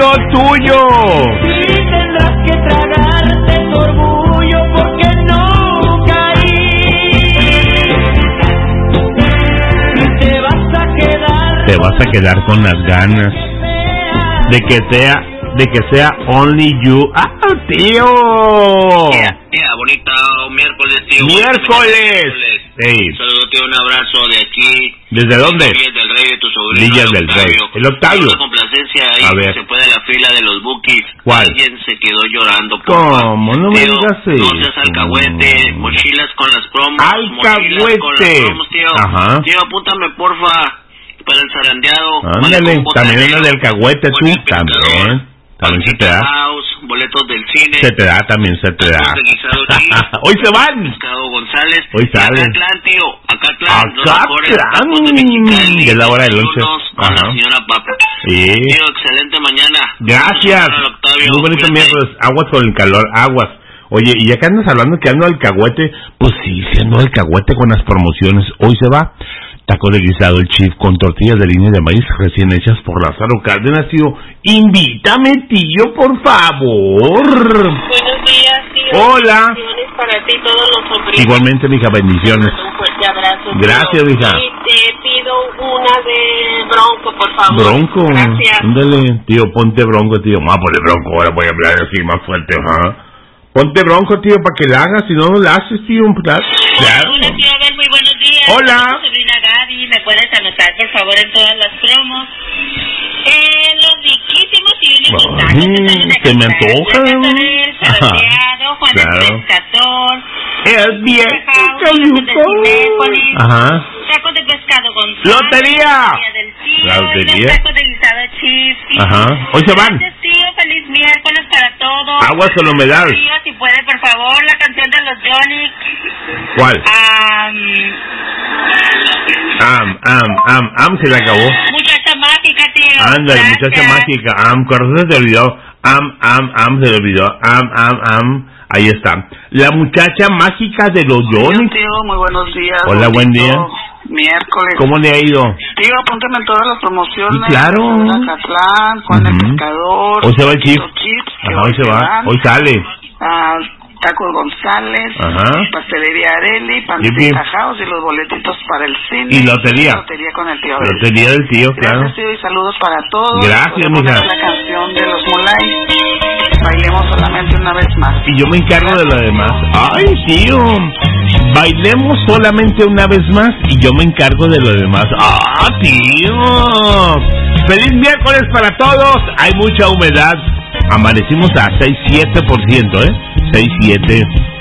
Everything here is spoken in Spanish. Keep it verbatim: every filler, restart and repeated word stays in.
mío, tuyo. Y tendrás que tragarte tu orgullo porque no caí. Y te vas a quedar. Te vas a quedar con las ganas de que sea, de que sea only you. ¡Ah, tío! Yeah, yeah, bonito miércoles, tío. ¡Miércoles! Hey. Saludos, tío, un abrazo de aquí. ¿Desde dónde? Villas del Rey, de tu sobrino. Villas del Rey. El Octavio. Una complacencia ahí, a ver. se fue de la fila de los bookies. ¿Cuál? Alguien se quedó llorando. ¿Cómo? No me tío, digas eso. No seas alcahuete, mochilas con las promos. Alcahuete. Mochilas con las promos, tío. Ajá. Tío, apúntame, porfa. Para el zarandeado. Ándale, también una del alcahuete tú, también. También se te da. House, boletos del cine. Se te da, también se te da. Hoy se van. Pescado González. Hoy salen. Acatlán, tío. Acatlán. Acatlán. De la hora del once. Con la señora Papa. Sí. Tío, excelente mañana. Gracias. Muy bonito miércoles. Aguas con el calor, aguas. Oye, y ya que andas hablando que ando alcahuete, pues sí, siendo alcahuete con las promociones. Hoy se va. Taco de guisado el Chief con tortillas de línea de maíz recién hechas por Lázaro Cárdenas, tío. Invítame, tío, por favor. Buenos días, tío. Hola. Bendiciones para ti, todos los sobrinos. Igualmente, mija, bendiciones. Un fuerte abrazo. Gracias, tío. mija. Y te pido una de Bronco, por favor. Bronco. Gracias. Ándale, tío, ponte Bronco, tío. Vamos a poner Bronco, ahora voy a hablar así más fuerte, ajá. Ponte Bronco, tío, para que la hagas, si no, no la haces, tío. Claro. Hola, tío Abel, muy buenos días. Hola. Soy tu sobrina Gaby, ¿me puedes anotar, por favor, en todas las promos? Eh, los riquísimos y únicos tacos. Se me antojan. Juan claro. el Pescador. Es bien. Ajá. Tacos de pescado González. ¡Lotería! La lotería. Tacos de guisado Chief. Ajá. Hoy se van. Gracias, tío. Feliz miércoles para todos. Aguas con la humedad. Tío, si puede, por favor, la canción de los Johnny. ¿Cuál? Um, am, am, am, am se le acabó. Muchacha mágica, tío. Ándale, Gracias. muchacha mágica. Am, corazón se te olvidó. Am, am, am se le olvidó. Am, am, am. Ahí está. La muchacha mágica de los Johnny. Tío, muy buenos días. Hola, buen día. Miércoles. ¿Cómo le ha ido? Tío, apúntame en todas las promociones. Sí, claro. Acatlán, Juan el Pescador. Hoy se va el Chief. Chips, Ajá, hoy se va. Hoy sale. Ah, Tacos González. Ajá. Pastelería Areli, Pancita House y los boletitos para el cine. Y lotería. Lotería con el tío Abel. Lotería del tío, claro. Gracias, tío, y saludos para todos. Gracias, mija. La canción de los Mulay. Bailemos solamente una vez más. Y yo me encargo de lo demás. Ay, tío. Bailemos solamente una vez más y yo me encargo de lo demás. ¡Ah, tío! ¡Feliz miércoles para todos! Hay mucha humedad. Amanecimos a seis siete por ciento, ¿eh? seis siete